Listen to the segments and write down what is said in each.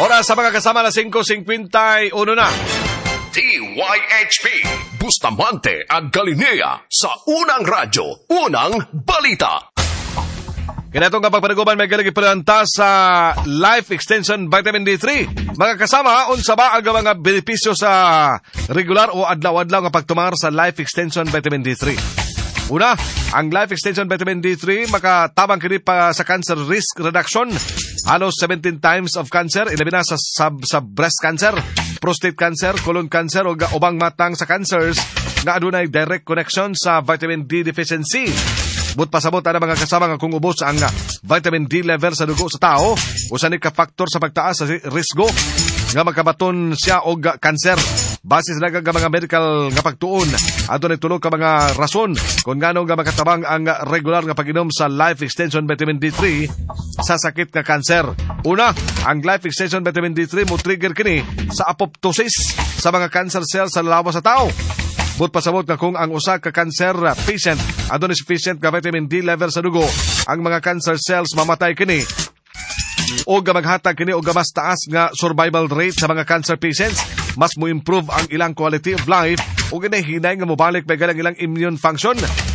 Oras sa mga kasama na 5:51 na. DYHP Bustamante ag Galilea sa unang radyo, unang balita. Kinatong kapag panaguban may galagi palanta sa Life Extension Vitamin D3. Mga kasama, unsa ba ang mga benepisyo sa regular o adlaw-adlaw nga pagtumar sa Life Extension Vitamin D3? Una, ang Life Extension Vitamin D3 makatabang kini pa sa cancer risk reduction. Halos 17 times of cancer, ilabi na sa breast cancer, prostate cancer, colon cancer o ubang matang sa cancers nga adunay direct connection sa vitamin D deficiency. But pasabot ang mga kasama nga kung ubos ang vitamin D level sa dugo sa tao, usa ni ka factor sa pagtaas sa risgo nga magkabaton siya og kanser. Base sa daghang mga medical nga pagtuon, adunay tulo ka mga rason kung ngano nga makatabang ang regular nga pag-inom sa Life Extension Vitamin D3 sa sakit nga kanser. Una, ang Life Extension Vitamin D3 mo trigger kini sa apoptosis sa mga cancer cells sa lawas sa tao. But pasabot nga kung ang usa ka cancer patient adunay sufficient nga vitamin D level sa dugo, ang mga cancer cells mamatay kini o maghatag kini og mas taas nga survival rate sa mga cancer patients, mas mo improve ang ilang quality of life o ginahinay nga mobalik may galang ilang immune function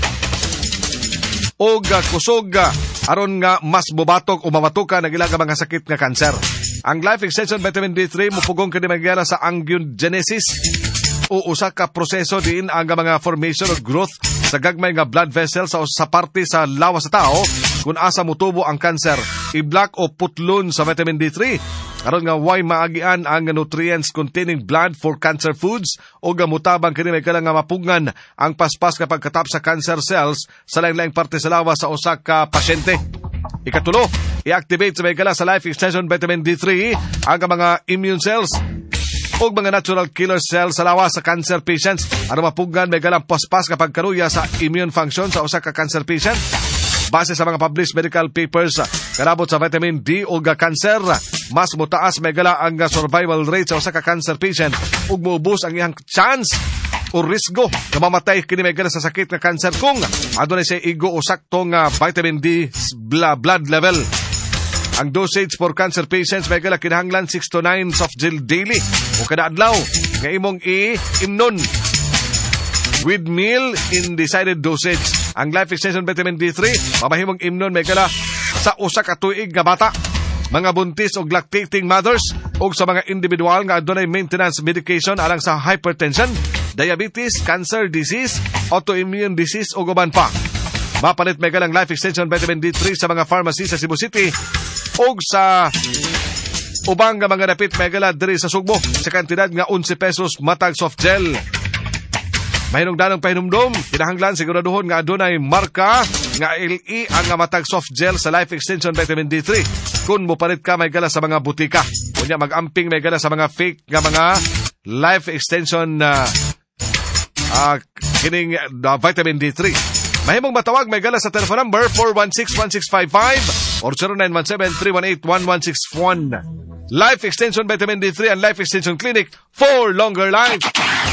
o kusog aron nga mas bubatok o mamatukan ang ilang mga sakit nga cancer. Ang Life Extension Vitamin D3 mupugong kini magyara sa angiogenesis o usa ka proseso diin ang mga formation of growth sa gagmay nga blood vessels sa parte sa lawas sa tao kung asa mutubo ang cancer. I-block o putlon sa vitamin D3 aron nga way maagian ang nutrients containing blood for cancer foods o gamutabang kini may kailang nga mapugngan ang paspas kapag katap sa cancer cells sa laing-laing parte sa lawas sa usa ka pasyente. Ikatulo, i-activate sa may kala sa Life Extension Vitamin D3 ang mga immune cells o mga natural killer cells sa lawas sa cancer patients aron mapugnan may galang paspas kapag karuya sa immune function sa usa ka cancer patient. Base sa mga published medical papers, karabot sa vitamin D o cancer, mas mutaas may gala ang survival rate sa usa ka cancer patient ug muubos ang iyang chance o risgo na mamatay kini may gala sa sakit nga cancer kung adunay siya igo o saktong vitamin D blood level. Ang dosage for cancer patients may gala kinahanglan 6 to 9 soft gel daily o kada adlaw nga imong i-imnon with meal in decided dosage. Ang Life Extension Vitamin D3 mamahimong imnon may gala sa usa ka tuig nga bata, mga buntis o lactating mothers o sa mga individual nga adunay maintenance medication alang sa hypertension, diabetes, cancer disease, autoimmune disease o guban pa. Mapalit may galang Life Extension Vitamin D3 sa mga pharmacy sa Cebu City o sa ubang nga mga dapit may gala diri sa Sugbo sa kantidad nga 11 pesos matag soft gel. Mahinungdanong pahinumdom, kinahanglan siguraduhon nga adunay marka nga LE ang matag soft gel sa Life Extension Vitamin D3. Kung mupalit ka may gala sa mga butika, kunya mag-amping may gala sa mga fake nga mga Life Extension kining Vitamin D3. Mahimong matawag may gala sa telephone number 416-1655 or 0917-318-1161. Life Extension Vitamin D3 and Life Extension Clinic for longer life.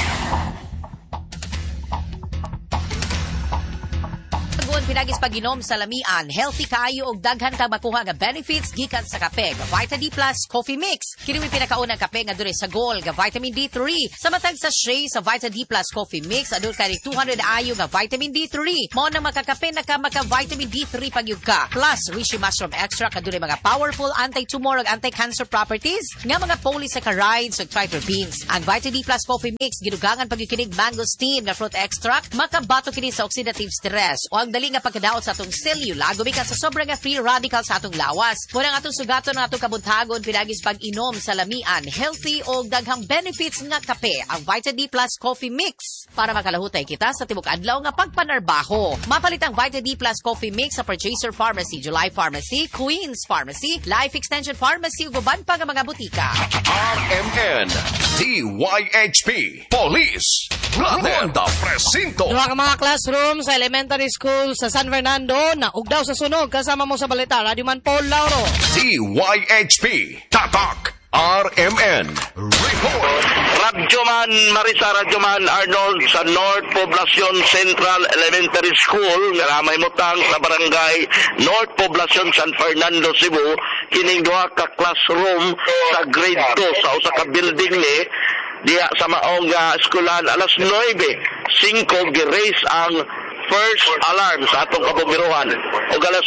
Pinagis pag-inom sa lamian, healthy kaayo og daghan kang makuha nga benefits gikan sa kape nga Vita D Plus Coffee Mix. Kini may pinakaunang kape nga dure sa goal nga vitamin D3. Sa matag sa shea sa Vita D Plus Coffee Mix, adul kay 200 ayo nga vitamin D3. Mao na makakape na ka maka vitamin D3 pagyud ka. Plus reishi mushroom extract adule mga powerful anti-tumor ug anti-cancer properties nga mga polysaccharides ug triterpenes. Ang Vita D Plus Coffee Mix gidugangan pagyud kining mangosteen nga fruit extract, makabato kini sa oxidative stress o ang dali nga pagkadaot sa atong selula gumikan sa sobrang nga free radical sa atong lawas. Muna nga atong sugaton nga atong kabuntagon pinagis pag-inom sa lamian, healthy o daghang benefits nga kape, ang Vita D Plus Coffee Mix. Para makalahutay kita sa tibok adlaw nga pagpanarbaho. Mapalit ang Vita D Plus Coffee Mix sa Purchaser Pharmacy, July Pharmacy, Queens Pharmacy, Life Extension Pharmacy ug uban pa nga mga butika. RMN DYHP Police Ronda Presinto. Duha ka mga classroom sa elementary school sa San Fernando na ugdaw sa sunog kasama mo sa balita. Radio Man Paul Lauro. DYHP Tatak RMN Report. Radyoman Marisa Radyoman Arnold sa North Poblacion Central Elementary School nga may mutang sa barangay North Poblacion San Fernando, Cebu, kining duha ka classroom sa grade 2 sa usa ka building ni diya sa maong eskwelahan alas 9:05 gi-raise ang first alarm sa atong kabumiruhan ug alas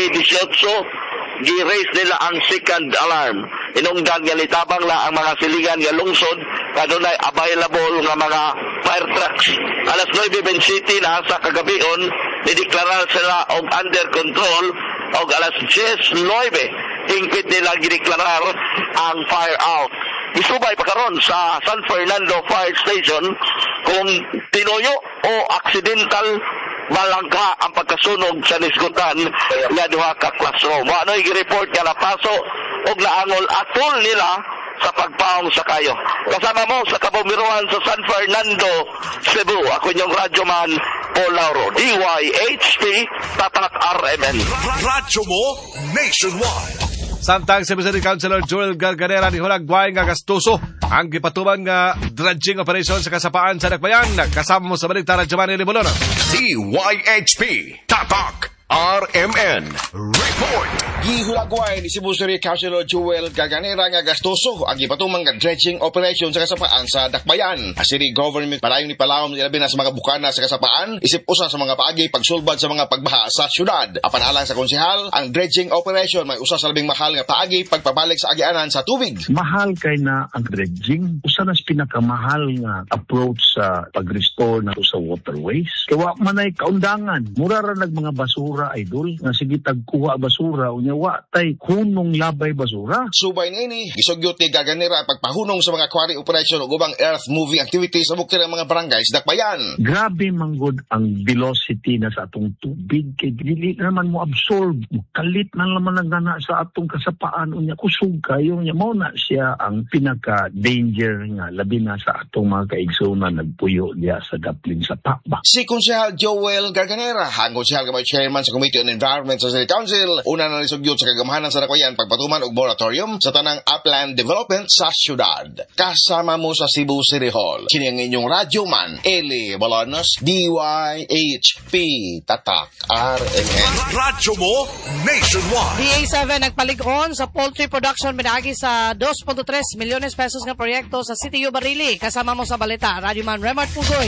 9:18 gi-raise nila ang second alarm. Inungdan nga litabang la ang mga silingan nga lungsod kanunay available nga mga fire trucks. Alas 9:20 na sa kagabion dideklara sila og under control og alas 10:09 hingpit nila gideklarar ang fire out. Isubay pa karon sa San Fernando Fire Station kung tinuyo o accidental balangka ang pagkasunog sa nisgutan nga duha ka classroom. Ano i-report nga napaso og naangol atol nila sa pagpaong sa kayo. Kasama mo sa kabumiruhan sa San Fernando, Cebu. Ako inyong radyoman, Paul Lauro. DYHP, Tatak RMN. Radyo mo nationwide. Samtang Cebu City Councilor Joel Garganera ni Hulagway nga gastuso ang gipatuman nga dredging operation sa kasapaan sa Dakbayan. Kasama mo sa balita Radyoman ni Bolona. DYHP Tatak RMN Report. Gihulagway ni Cebu City Councilor Joel Garganera nga gastuso ang ipatumang nga dredging operation sa kasapaan sa Dakbayan. Ang city government padayon ni palawom ilabi na sa mga bukana sa kasapaan isip usa sa mga paagi pagsulbad sa mga pagbaha sa syudad. Apan alang sa konsehal, ang dredging operation may usa sa labing mahal nga paagi pagpabalik sa agianan sa tubig. Mahal kay na ang dredging. Usa na sa pinakamahal nga approach sa pag-restore na sa waterways. Kaya manay kaundangan. Mura ra nag mga basura, idol. Nga sige tagkuha basura unya wa tay hunong labay basura. Subay nini gisugyot ni Garganera ang pagpahunong sa mga quarry operation ug ubang earth moving activities sa bukid ng mga barangay sa Dakbayan. Grabe manggod ang velocity na sa atong tubig kay dili naman mo absorb. Kalit na naman nagana sa atong kasapaan unya kusog kayo nya mao na siya ang pinaka danger nga labi na sa atong mga kaigsunan nagpuyo diya sa daplin sa Pakbak. Si Konsehal Joel Garganera, ang konsehal nga may chairman sa Committee on Environment sa City Council, una na nisugyot sa kagamahanan sa Dakbayan pagpatuman og moratorium sa tanang upland development sa syudad. Kasama mo sa Cebu City Hall. Kini ang inyong radyoman, Eli Bolanos, DYHP Tatak RMN. Radyo mo nationwide. DA7 nagpalig-on sa poultry production minagi sa 2.3 milyones pesos nga proyekto sa City of Barili. Kasama mo sa balita, Radyoman Remart Pugoy.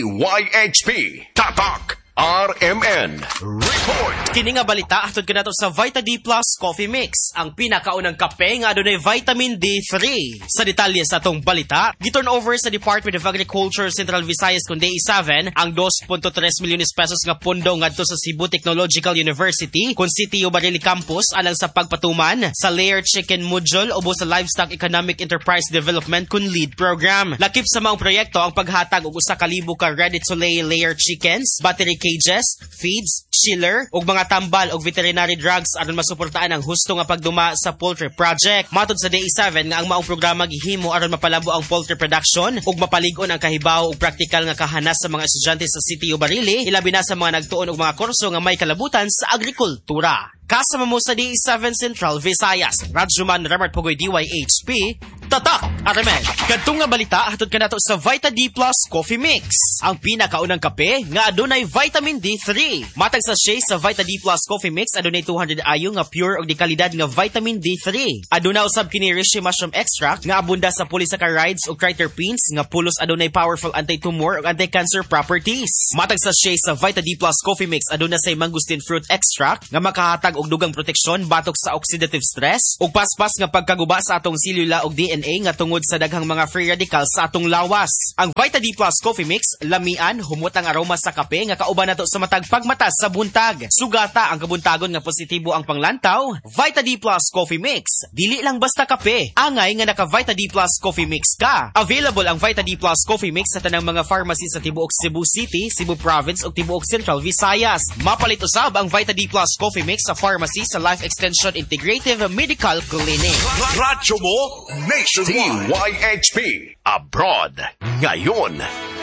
DYHP Tatak RMN Report. Kini nga balita atod kanato sa Vita D Plus Coffee Mix, ang pinakaunang kape nga adunay vitamin D3. Sa detalye sa atong balita, giturn over sa Department of Agriculture Central Visayas kun DA7 ang 2.3 milyones pesos nga pondo ngadto sa Cebu Technological University kun City of Barili Campus alang sa pagpatuman sa Layer Chicken Module ubos sa Livestock Economic Enterprise Development kun LEAD program. Lakip sa maong proyekto ang paghatag og 1,000 ka ready-to-lay layer chickens, battery cages, feeds, chiller, ug mga tambal ug veterinary drugs aron masuportaan ang husto nga pagduma sa poultry project. Matod sa DA7 nga ang maong programa gihimo aron mapalabo ang poultry production ug mapalig-on ang kahibaw ug praktikal nga kahanas sa mga estudyante sa City of Barili, ilabi na sa mga nagtuon og mga kurso nga may kalabutan sa agrikultura. Kasama mo sa DA7 Central Visayas, Radyoman Remart Pugoy DYHP, Tatak RMN. Kadtong nga balita hatod kanato sa Vita D Plus Coffee Mix, ang pinakaunang kape nga adunay vitamin D3. Matag sa sachet sa Vita D Plus Coffee Mix adunay 200 ayo nga pure ug dekalidad nga vitamin D3. Aduna usab kini reishi mushroom extract nga abunda sa polysaccharides ug triterpenes nga pulos adunay powerful anti-tumor ug anti-cancer properties. Matag sa sachet sa Vita D Plus Coffee Mix aduna say mangosteen fruit extract nga makahatag og dugang proteksyon batok sa oxidative stress ug paspas nga pagkaguba sa atong selula ug DNA nga tungod sa daghang mga free radicals sa atong lawas. Ang Vita D Plus Coffee Mix lamian humot ang aroma sa kape nga kauban nato sa matag pagmatas sa buntag. Sugata ang kabuntagon nga positibo ang panglantaw. Vita D Plus Coffee Mix dili lang basta kape, angay nga naka Vita D Plus Coffee Mix ka. Available ang Vita D Plus Coffee Mix sa tanang mga pharmacy sa tibuok Cebu City, Cebu Province ug tibuok Central Visayas. Mapalit usab ang Vita D Plus Coffee Mix sa pharmacy sa Life Extension Integrative Medical Clinic. Radyo mo nationwide. DYHP Abroad ngayon.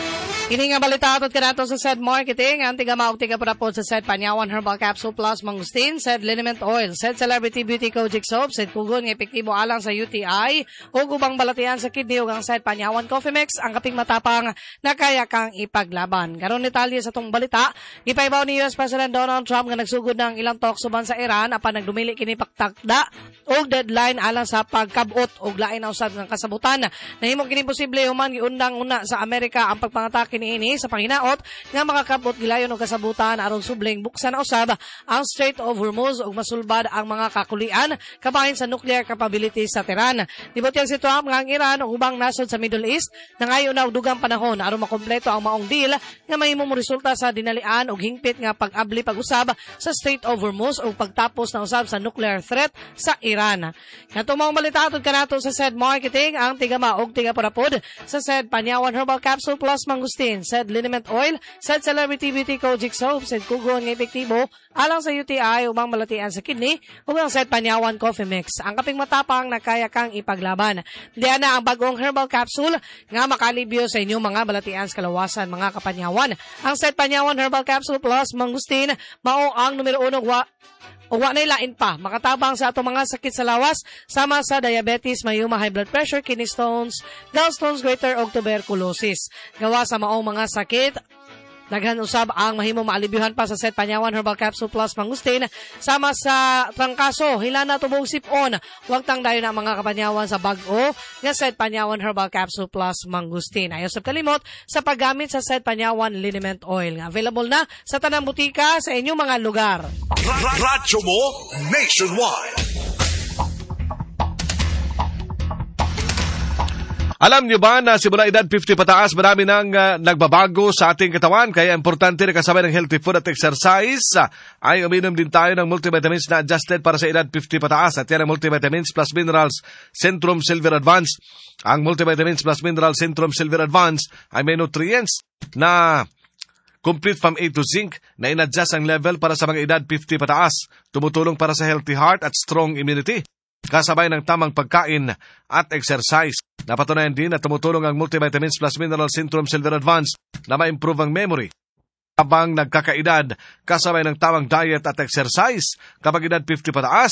Kini nga balita atot kanato sa said marketing, ang tiga maog tiga parapod sa said Panyawan Herbal Capsule Plus Mangustin, said Liniment Oil, said Celebrity Beauty Kojic Soap, said Kugon nga epektibo alang sa UTI, o gubang balatian sa kidney ug ang said Panyawan Coffee Mix, ang kaping matapang na kaya kang ipaglaban. Karon detalye sa tong balita, gipaibaw ni US President Donald Trump nga nagsugod ng ilang talks suban sa Iran apan nagdumili kini pagtakda og deadline alang sa pagkabot og lain na usab ng kasabutan. Nahimo kini posible human giundang una sa Amerika ang pagpangatake niini sa panginaot nga makakabot gilayon og kasabutan aron subling buksan na usab ang Strait of Hormuz ug masulbad ang mga kakulian kabahin sa nuclear capabilities sa Tehran. Nibutyag si Trump nga ang Iran ug ubang nasod sa Middle East nangayo na og dugang panahon aron makompleto ang maong deal nga mahimong resulta sa dinalian og hingpit nga pag-abli pag-usab sa Strait of Hormuz ug pagtapos na usab sa nuclear threat sa Iran. Katong maong balita atud kanato sa said marketing, ang tigama og tiga parapod sa said Panyawan Herbal Capsule Plus Mangustin, said Liniment Oil, said Celebrity Beauty Kojic Soap, said Kugon nga epektibo alang sa UTI umang malatian sa kidney ug ang said Panyawan Coffee Mix, ang kaping matapang na kaya kang ipaglaban. Diyan na ang bagong herbal capsule nga makalibyo sa inyong mga balatian sa kalawasan mga kapanyawan. Ang said Panyawan Herbal Capsule Plus Mangustin mao ang numero 1 o wa na ilain pa, makatabang sa atong mga sakit sa lawas, sama sa diabetes, mayuma, high blood pressure, kidney stones, gallstones, goiter, o tuberculosis. Gawa sa maong mga sakit, daghan usab ang mahimong maalibyuhan pa sa said Panyawan Herbal Capsule Plus Mangustin, sama sa trangkaso, hilana tubog sipon, huwag tang dayon ang mga kapanyawan sa bag-o nga said Panyawan Herbal Capsule Plus Mangustin. Ayaw sab kalimot sa paggamit sa said Panyawan Liniment Oil nga available na sa tanang butika sa inyong mga lugar. Radyo mo nationwide. Alam niyo ba na simula edad 50 pataas, marami nang nagbabago sa ating katawan, kaya importante na kasabay ng healthy food at exercise ay uminom din tayo ng multivitamins na adjusted para sa edad 50 pataas. At yan ang multivitamins plus minerals Centrum Silver Advance. Ang multivitamins plus minerals Centrum Silver Advance ay may nutrients na complete from A to zinc na in-adjust ang level para sa mga edad 50 pataas. Tumutulong para sa healthy heart at strong immunity, kasabay ng tamang pagkain at exercise. Napatunayan din na tumutulong ang multivitamins plus mineral Centrum Silver Advance na ma-improve ang memory habang nagkakaedad, kasabay ng tamang diet at exercise. Kapag edad 50 pataas,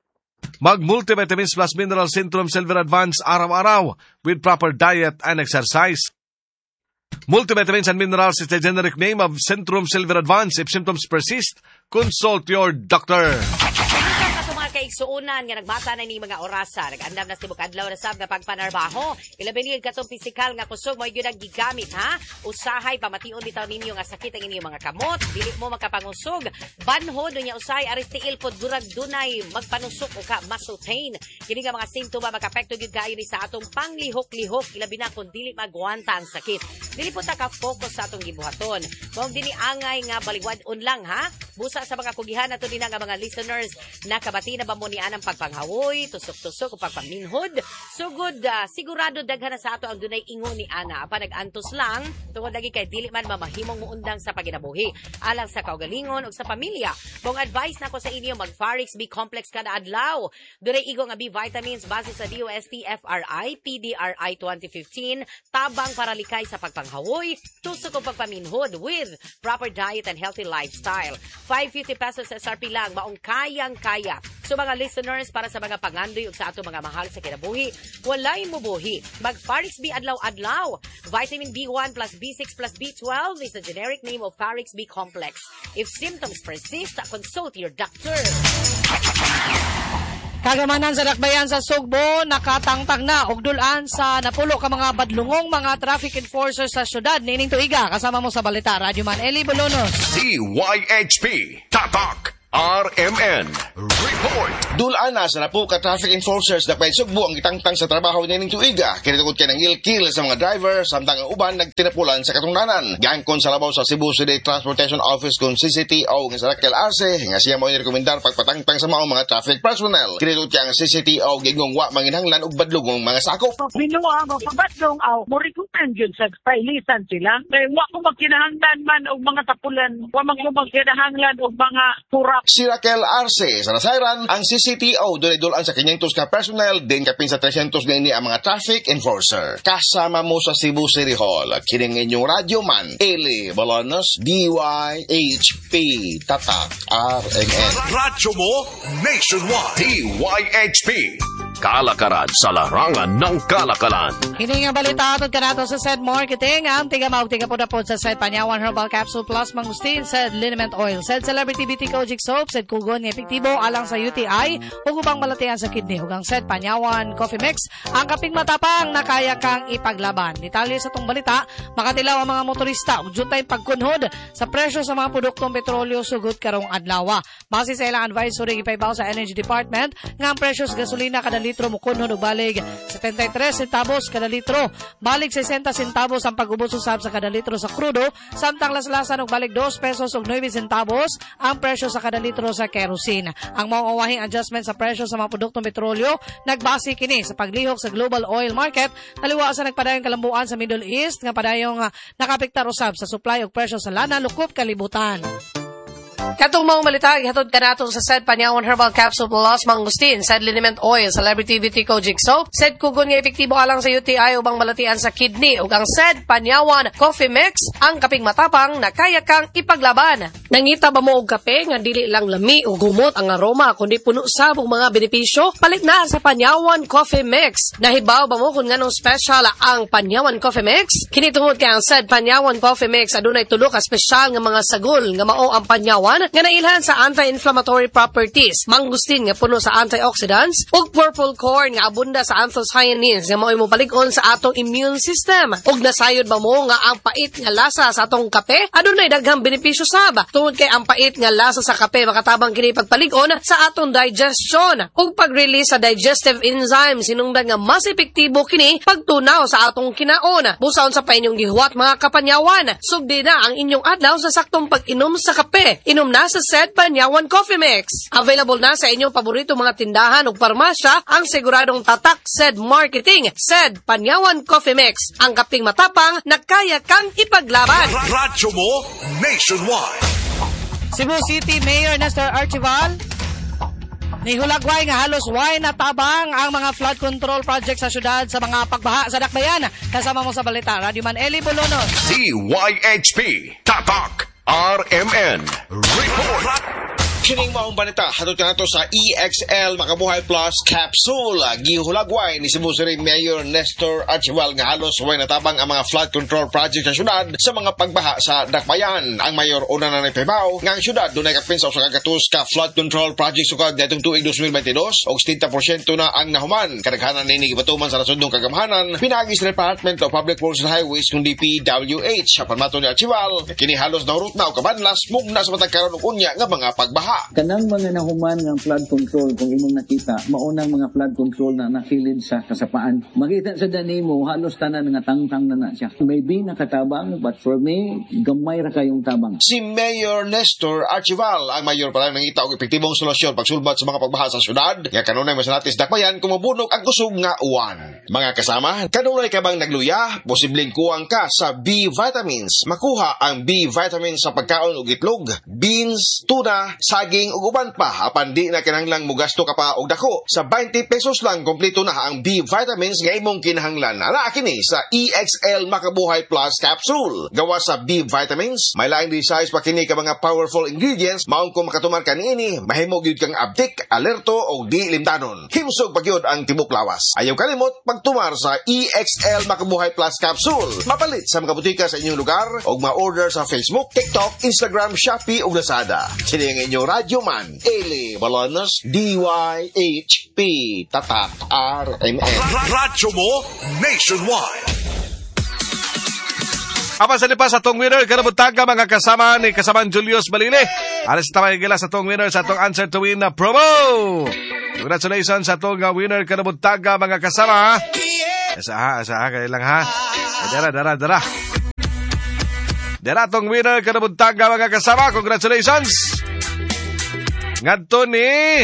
mag-multivitamins plus mineral Centrum Silver Advance araw-araw with proper diet and exercise. Multivitamins and minerals is the generic name of Centrum Silver Advance. If symptoms persist, consult your doctor. Kaigsuunan nga nagbata na ni mga orasa, nag-andam na si Bukadlaw na sab nga pagpanarbaho, ilabenil katong pisikal nga kusog mo yun ang gigamit ha, usahay pamation bitaw ninyo nga sakit ang inyong mga kamot, dili mo makapangusog, banhod niya usay aristiil pod durag dunay magpanusok o ka masultain. Kini nga mga simptoma makapekto gyud kayo ni sa atong panglihok-lihok, ilabi na kun dili magwanta ang sakit. Dili po ta ka focus sa atong gibuhaton. Kung dili angay nga baligwad-on lang ha, busa sa mga kugihan nato din nga mga listeners nakabati na ba mo niyan ang pagpanghawoy, tusok-tusok o pagpaminhod. Sugod, sigurado daghan na sa ato ang dunay ingon ni Ana. Apa nag-antos lang, tungod lagi kay dili man mamahimong muundang sa paginabuhi. Alang sa kaugalingon o sa pamilya. Kung advice nako sa inyo, mag-Farix B Complex kada adlaw. Dunay igo nga B vitamins base sa DOST FRI, PDRI 2015, tabang para likay sa pagpanghawoy, tusok o pagpaminhod with proper diet and healthy lifestyle. 550 pesos SRP lang, maong kayang-kaya. So mga listeners, para sa mga pangandoy ug sa ato mga mahal sa kinabuhi, walay mo buhi. Mag-Farix B adlaw-adlaw. Vitamin B1 plus B6 plus B12 is the generic name of Farix B Complex. If symptoms persist, consult your doctor. Kagamanan sa dakbayan sa Sugbo, nakatangtang na og dulan sa napulo ka mga badlungong mga traffic enforcers sa syudad. Nining tuiga, kasama mo sa balita, Radyo Man Eli Bolonos. DYHP Tatak RMN Report. Dulaan na sa napo ka traffic enforcers na pay Sugbo ang gitangtang sa trabaho nining tuiga. Kinitungod kay ng ilkil sa mga driver samtang ang uban nagtinapulan sa katungdanan. Gangkon sa labaw sa Cebu City Transportation Office kung CCTO nga sa Raquel Arce nga siya mo nirekomendar pagpatangtang sa maong mga traffic personnel. Kinitungod kay ang CCTO gigong wa manginhanglan og badlugong mga sakop. Binuha mo pabadlong aw mo recommend yun sa pailisan sila. Kay wa ko magkinahanglan man og mga tapulan, wa man ko magkinahanglan og mga pura Si Raquel Arce sa nasayran ang CCTO dulan sa 500 ka personnel din kapin sa 300 na ini ang mga traffic enforcer. Kasama mo sa Cebu City Hall kining inyong radyo man Eli Balonos DYHP Tatak RMN. Radyo mo nationwide. DYHP. Kalakaran sa larangan ng kalakalan. Kini nga balita atod kanato sa SED Marketing. Ang tiga maugtiga po na po sa SED Panyawan Herbal Capsule Plus Mangustin, SED Liniment Oil, SED Celebrity Beauty Kojic Soap, SED Kugon nga epektibo alang sa UTI ug ubang malatian sa kidney ug ang SED Panyawan Coffee Mix ang kaping matapang na kaya kang ipaglaban. Detalye sa tong balita, makatilaw ang mga motorista ug juntay pagkunhod sa presyo sa mga produktong petrolyo sugod karong adlaw. Base sa ilang advisory ipaybaw sa Energy Department nga ang presyo sa gasolina kada litro mukunhod og balig 73 centavos kada litro, balig 60 centavos ang pag-ubos usab sa kada litro sa krudo, samtang laslasan og balig 2 pesos ug 9 centavos ang presyo sa kada litro sa kerosene. Ang mga uwahing adjustment sa presyo sa mga produktong petrolyo nagbase kini sa paglihok sa global oil market taliwa sa nagpadayong kalambuan sa Middle East nga padayong nakapektar usab sa supply ug presyo sa lana lukop kalibutan. Katong mga malita, ihatod ka nato sa SED Panyawan Herbal Capsule Plus Mangustin, SED Liniment Oil, Celebrity Beauty Kojic Soap, SED Kugon nga epektibo alang sa UTI ubang malatian sa kidney, ug ang SED Panyawan Coffee Mix, ang kaping matapang na kaya kang ipaglaban. Nangita ba mo og kape nga dili lang lami o gumot ang aroma kundi puno sab og mga benepisyo? Palit na sa Panyawan Coffee Mix. Nahibaw ba mo kung nganong special ang Panyawan Coffee Mix? Kini tungod kay ang SED Panyawan Coffee Mix adunay tulo ka special nga mga sagol nga mao ang Panyawan nga nailhan sa anti-inflammatory properties, mangustin nga puno sa antioxidants, ug purple corn nga abunda sa anthocyanins nga mao'y mopalig-on sa atong immune system. Ug nasayod ba mo nga ang pait nga lasa sa atong kape adunay daghang benepisyo sab. Tungod kay ang pait nga lasa sa kape makatabang kini pagpalig-on sa atong digestion ug pag-release sa digestive enzymes sinungdan nga mas epektibo kini pagtunaw sa atong kinaon. Busaon sa pa inyong gihuwat mga kapanyawan, sugdi na ang inyong adlaw sa saktong pag-inom sa kape. Inom na sa SED Panyawan Coffee Mix. Available na sa inyong paborito mga tindahan o parmasya ang siguradong tatak SED Marketing, SED Panyawan Coffee Mix. Ang kaping matapang na kaya kang ipaglaban. Radyo mo nationwide. Cebu City Mayor Nestor Archival nihulagway nga halos way natabang ang mga flood control project sa syudad sa mga pagbaha sa dakbayan. Kasama mo sa balita, Radio Man Eli Bolonos. DYHP Tatak RMN Report. Kining maong balita, hatod ka nato sa EXL Makabuhay Plus Capsule. Gihulagway ni Cebu City Mayor Nestor Archival nga halos way natabang ang mga flood control project sa syudad sa mga pagbaha sa dakbayan. Ang mayor una na nagpahibaw nga ang syudad dunay kapin sa usa ka gatus ka flood control project sukad datong tuig 2022 og 70% na ang nahuman. Kadaghanan nini gibatuman sa nasudnong kagamhanan pinagi sa Department of Public Works and Highways kundi DPWH. Apan mato ni Archival, kini halos naurot na o kabanlas mugna sa matag karon og unya nga mga pagbaha. Kanang mga nahuman ng flood control, kung imong nakita, maunang mga flood control na nakilid sa kasapaan. Makita sa dani mo, halos tanan nga tangtang na siya. Maybe nakatabang, but for me, gamay ra kayong tabang. Si Mayor Nestor Archival, ang mayor pala nangita og epektibong solusyon pagsulbat sa mga pagbaha sa syudad, nga kanunay masalatis dakbayan kumubunog ang kusog nga uwan. Mga kasama, kanunay ka bang nagluya? Posibleng kuwang ka sa B vitamins. Makuha ang B vitamins sa pagkaon ug itlog, beans, tuna, saging ug uban pa. Apan di na kinahanglang mugasto ka pa og dako. Sa 20 pesos lang kompleto na ang B vitamins nga imong kinahanglan. Ana kini sa EXL Makabuhay Plus Capsule. Gawa sa B vitamins, may laing size pa kini ka mga powerful ingredients. Maong kung makatuman ka niini, mahimo gyud kang abdik, alerto o di limtanon. Himsog pagyud ang tibok lawas. Ayaw kalimot pagtumar sa EXL Makabuhay Plus Capsule. Mapalit sa mga butika sa inyong lugar o ma-order sa Facebook, TikTok, Instagram, Shopee o Lazada. Sini ang inyong radyo man, Eli Balonos, DYHP Tatak RMN. Radyo mo nationwide. Apa sa lipas sa tong winner, kanabutaga mga kasama ni kasamang Julius Balile. Alas tamay gila sa tong winner sa tong answer to win na promo. Congratulations sa tong winner, kanabutaga mga kasama. Asa kaya lang ha. Dara. Dara tong winner, kanabutaga mga kasama. Congratulations. Ngadto ni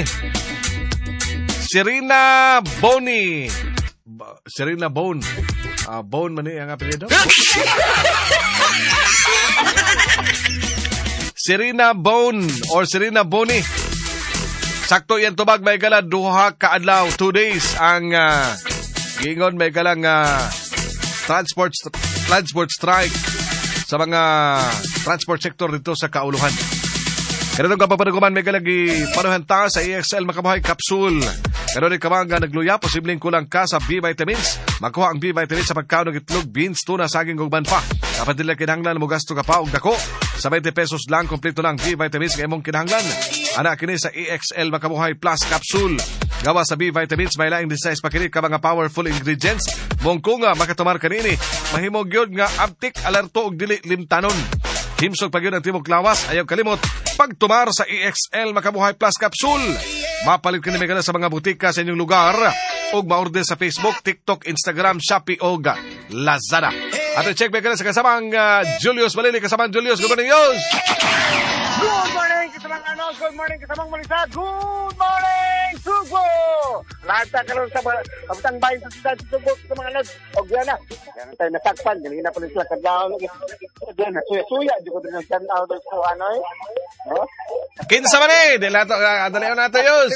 Serena Boni. Serena Bone. Bone man ang apelyido. Serena Bone or Serena Boni. Sakto yan tubag may gala duha ka adlaw, 2 days ang giingon may galang transport strike sa mga transport sector dito sa Kauluhan. Ganitong kapapanaguman may galagi panuhan ta sa EXL Makabuhay Capsule. Ganun rin kamang nagluya, posibleng kulang ka sa B vitamins. Magkuha ang B vitamins sa pagkaon ng itlog, beans, tuna, saging ug banpa. Dapat nila kinahanglan mo gasto ka pa og dako. Sa 20 pesos lang kompleto ng B vitamins nga imong kinahanglan. Ana kini sa EXL Makabuhay Plus Capsule. Gawa sa B vitamins may laing designs pakini ka mga powerful ingredients. Mongko nga makatumar kanini, mahimog gyud nga aptik, alerto og dili limtanon. Himsog pa gyud ang tibok lawas, ayaw kalimot pagtumar sa EXL Makabuhay Plus Capsule. Mapalit kini may sa mga butika sa inyong lugar ug ma-order sa Facebook, TikTok, Instagram, Shopee ug Lazada. At check back sa kasamang Julius Malili, kasamang Julius. Good morning, Yos! Good morning, kasamang Anos. Good morning, kasamang Malisa. Good morning, Subo! Lahat na karoon sa kapitang bayan sa siyudad sa Subo, kasamang Anos. Og yan na. Yan tayo nasakpan. Ganyan na po sila kadlaw. Yan na, suya-suya. Di ko din ang stand out sa ano eh. No? Kinsa man eh. Dalayon nato, Yos.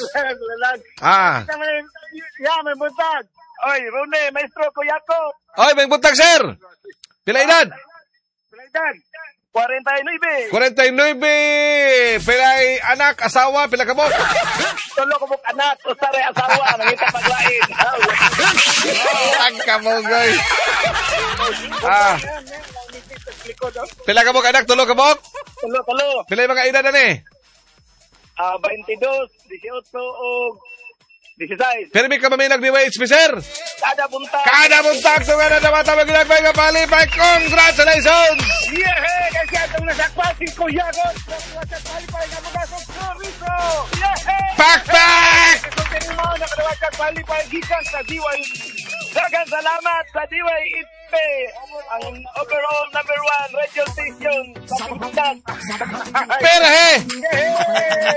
Yeah, may buntag. Oy, Rune, maestro ko Yako. Oy, may buntag, sir. Pila edad? 49. 49. Pilay anak, asawa, pila ka mo? Tulo ko mong anak, usare asawa, nangita paglain. Ang kamogoy. Pila ka mo anak, tulo ka mo? Tulo. Pilay mga edad na ni? 22, 18, o 16. Pero may ka maminag ni WHP, sir? Kada buntag. Tunga na naman tawag ginagpay nga palipay. Congratulations! Yeah! Kasi atong nasakpan si Kuya God. Sa palipay nga magasok chorizo. Yeah! Pak! Ito kayo mga nakadawag sa palipay gikan sa DY. Dagan salamat sa DY Itpe. Ang overall number 1 radio station sa Pilipinas. Pero he! Yeah!